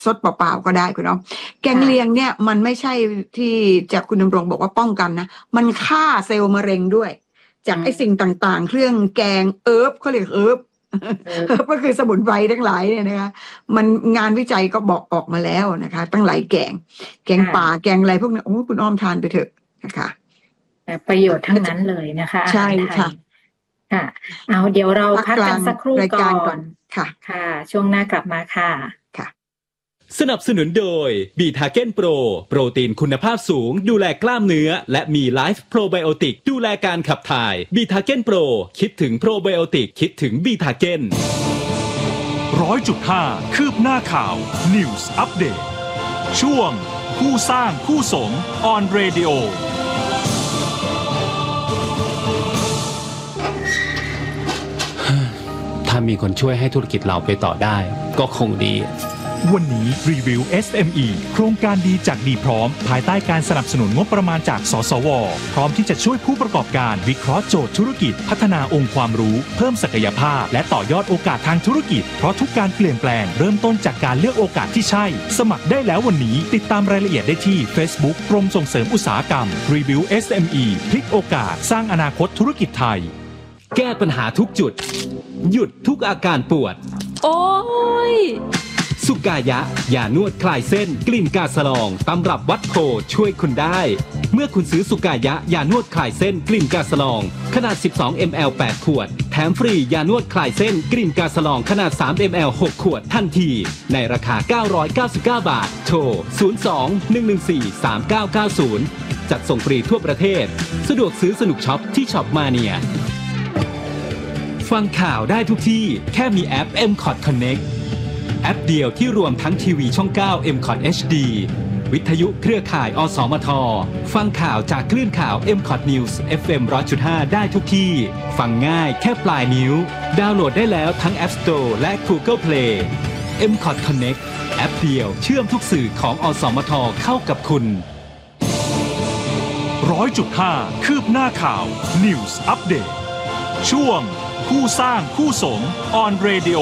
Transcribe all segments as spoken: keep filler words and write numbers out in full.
ซดเปล่าๆก็ได้คุณอ้อมแกงเลียงเนี่ยมันไม่ใช่ที่จากคุณดำรงบอกว่าป้องกันนะมันฆ่าเซลล์มะเร็งด้วยจากไอ้สิ่งต่างๆเครื่องแกงเอิร์บเขาเรียกเอิร์บก็คือสมุนไพรทั้งหลายเนี่ยนะคะมันงานวิจัยก็บอกออกมาแล้วนะคะตั้งหลายแกงแกงป่าแกงอะไรพวกนี้โอ้คุณอ้อมทานไปเถอะนะคะประโยชน์ทั้งนั้นเลยนะคะใช่ค่ะค่ะเอาเดี๋ยวเราพักกันสักครู่ก่อนค่ะค่ะช่วงหน้ากลับมาค่ะค่ะสนับสนุนโดยบีทาเก้นโปรโปรตีนคุณภาพสูงดูแลกล้ามเนื้อและมีไลฟ์โปรไบโอติกดูแลการขับถ่ายบีทาเก้นโปรคิดถึงโปรไบโอติกคิดถึงบีทาเก้นร้อยจุดห้าคืบหน้าข่าว News Update ช่วงผู้สร้างผู้สม on radio ถ้ามีคนช่วยให้ธุรกิจเราไปต่อได้ก็คงดีวันนี้รีวิว เอส เอ็ม อี โครงการดีจากดีพร้อมภายใต้การสนับสนุนงบประมาณจากสสวพร้อมที่จะช่วยผู้ประกอบการวิเคราะห์โจทย์ธุรกิจพัฒนาองค์ความรู้เพิ่มศักยภาพและต่อยอดโอกาสทางธุรกิจเพราะทุกการเปลี่ยนแปลงเริ่มต้นจากการเลือกโอกาสที่ใช่สมัครได้แล้ววันนี้ติดตามรายละเอียดได้ที่ Facebook กรมส่งเสริมอุตสาหกรรมรีวิว เอส เอ็ม อี พลิกโอกาสสร้างอนาคตธุรกิจไทยแก้ปัญหาทุกจุดหยุดทุกอาการปวดโอ้ยสุกายะยานวดคลายเส้นกลิ่นกาสลองตำรับวัดโพช่วยคุณได้เมื่อคุณซื้อสุกายะยานวดคลายเส้นกลิ่นกาสลองขนาดสิบสองมิลลิลิตร แปดขวดแถมฟรียานวดคลายเส้นกลิ่นกาสลองขนาดสามมิลลิลิตร หกขวดทันทีในราคาเก้าร้อยเก้าสิบเก้าบาทโทรศูนย์ สอง หนึ่ง หนึ่ง สี่ สาม เก้า เก้า ศูนย์จัดส่งฟรีทั่วประเทศสะดวกซื้อสนุกช็อปที่ช็อปมาเนียฟังข่าวได้ทุกที่แค่มีแอป เอ็ม คอท Connect แอปเดียวที่รวมทั้งทีวีช่องเก้า เอ็ม คอท เอช ดี วิทยุเครือข่ายอสมทฟังข่าวจากคลื่นข่าว เอ็ม คอท News เอฟ เอ็ม หนึ่งร้อยจุดห้า ได้ทุกที่ฟังง่ายแค่ปลายนิ้วดาวน์โหลดได้แล้วทั้ง App Store และ Google Play เอ็ม คอท Connect แอปเดียวเชื่อมทุกสื่อของอสมทเข้ากับคุณร้อยจุดห้าคืบหน้าข่าว News Update ช่วงผู้สร้างผู้สม on radio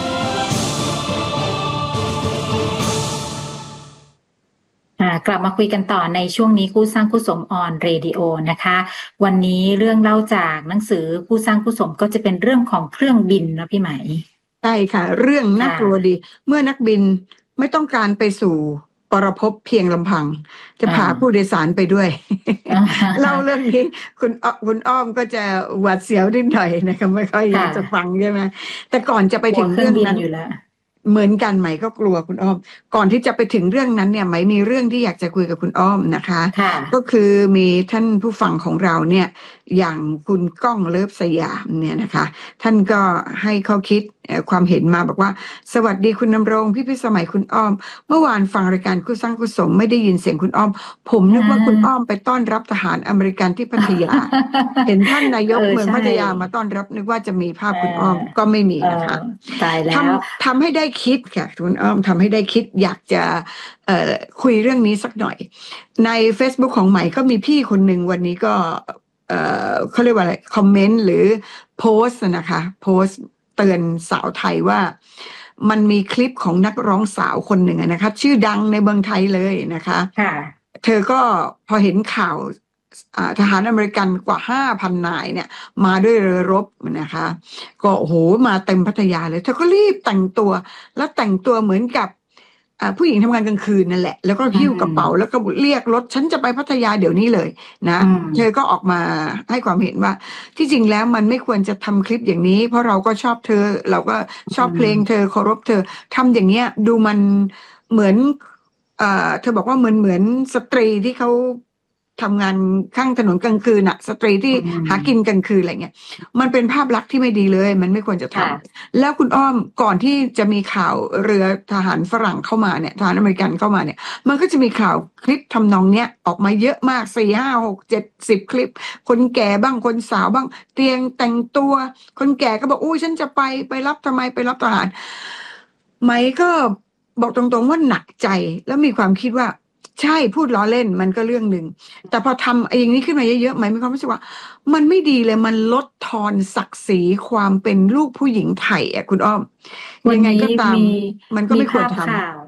กลับมาคุยกันต่อในช่วงนี้คู่สร้างคู่สมออนเรดิโอนะคะวันนี้เรื่องเล่าจากหนังสือคู่สร้างคู่สมก็จะเป็นเรื่องของเครื่องบินนะพี่ไหมใช่ค่ะเรื่องน่ากลัวดีเมื่อนักบินไม่ต้องการไปสู่ปรภพเพียงลำพังจะพาผู้โดยสารไปด้วยเล่าเรื่องนี้คุณคุณอ้อมก็จะหวาดเสียวนิดหน่อยนะคะไม่ค่อยอยากจะฟังใช่ไหมแต่ก่อนจะไปถึงเรื่องนั้นเหมือนกันไหมก็กลัวคุณอ้อมก่อนที่จะไปถึงเรื่องนั้นเนี่ยไหมมีเรื่องที่อยากจะคุยกับคุณอ้อมนะคะก็คือมีท่านผู้ฟังของเราเนี่ยอย่างคุณก้องเลิฟสยามเนี่ยนะคะท่านก็ให้ข้อคิดความเห็นมาบอกว่าสวัสดีคุณนำรงพี่พิสมัยคุณอ้อมเมื่อวานฟังรายการคู่สร้างคู่สมไม่ได้ยินเสียงคุณอ้อมผมนึกว่าคุณอ้อมไปต้อนรับทหารอเมริกันที่พัทยา เห็นท่านนายกเมืองพัทยามาต้อนรับนึกว่าจะมีภาพคุณอ้อมก็ไม่มีนะคะทำทำให้ได้คิดค่ะคุณอ้อมทำให้ได้คิดอยากจะเอ่อคุยเรื่องนี้สักหน่อยใน Facebook ของใหม่ก็มีพี่คนหนึ่งวันนี้ก็เอ่อเขาเรียกว่าอะไรคอมเมนต์หรือโพสต์นะคะโพสต์เตือนสาวไทยว่ามันมีคลิปของนักร้องสาวคนหนึ่งนะคะชื่อดังในเมืองไทยเลยนะคะเธอก็พอเห็นข่าวทหารอเมริกันกว่า ห้าพัน นายเนี่ยมาด้วยเรือรบนะคะก็โอ้โหมาเต็มพัทยาเลยเธอก็รีบแต่งตัวแล้วแต่งตัวเหมือนกับผู้หญิงทำงานกลางคืนนั่นแหละแล้วก็หิ้วกระเป๋าแล้วก็เรียกรถฉันจะไปพัทยาเดี๋ยวนี้เลยนะเธอก็ออกมาให้ความเห็นว่าที่จริงแล้วมันไม่ควรจะทำคลิปอย่างนี้เพราะเราก็ชอบเธอเราก็ชอบเพลงเธอเคารพเธอทำอย่างเงี้ยดูมันเหมือนเอ่อเธอบอกว่าเหมือนเหมือนสตรีที่เขาทำงานข้างถนนกลางคืนอะสตรีที่หากินกลางคืนอะไรเงี้ยมันเป็นภาพลักษณ์ที่ไม่ดีเลยมันไม่ควรจะทำแล้วคุณอ้อมก่อนที่จะมีข่าวเรือทหารฝรั่งเข้ามาเนี่ยทหารอเมริกันเข้ามาเนี่ยมันก็จะมีข่าวคลิปทำนองเนี้ยออกมาเยอะมากสี่ห้าหกเจ็ดสิบคลิปคนแก่บ้างคนสาวบ้างเตียงแต่งตัวคนแก่ก็บอกอู้ฉันจะไปไปรับทำไมไปรับทหารไหมก็บอกตรงๆว่าหนักใจแล้วมีความคิดว่าใช่พูดล้อเล่นมันก็เรื่องหนึ่งแต่พอทำอย่างนี้ขึ้นมาเยอะๆไหมมีความรู้สึกว่ามันไม่ดีเลยมันลดทอนศักดิ์ศรีความเป็นลูกผู้หญิงไทยอ่ะคุณอ้อมยังไงก็ตามมันก็ไม่ควรทำ